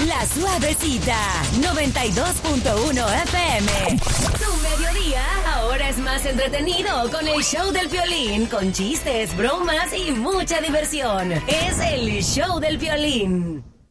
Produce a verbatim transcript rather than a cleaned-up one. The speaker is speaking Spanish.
La Suavecita, noventa y dos punto uno F M. Tu mediodía ahora es más entretenido con el show del Piolín, con chistes, bromas y mucha diversión. Es el show del Piolín.